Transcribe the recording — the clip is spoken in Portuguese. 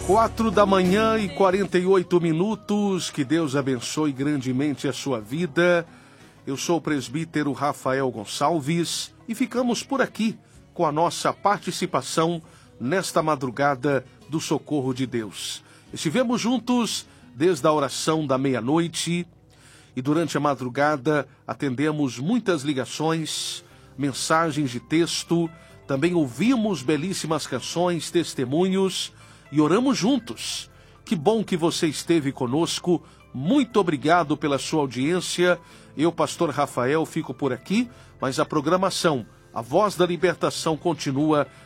4h48. Que Deus abençoe grandemente a sua vida. Eu sou o presbítero Rafael Gonçalves e ficamos por aqui com a nossa participação nesta madrugada do Socorro de Deus. Estivemos juntos desde a oração da meia-noite e durante a madrugada atendemos muitas ligações, mensagens de texto, também ouvimos belíssimas canções, testemunhos e oramos juntos. Que bom que você esteve conosco. Muito obrigado pela sua audiência. Eu, pastor Rafael, fico por aqui, mas a programação, a Voz da Libertação, continua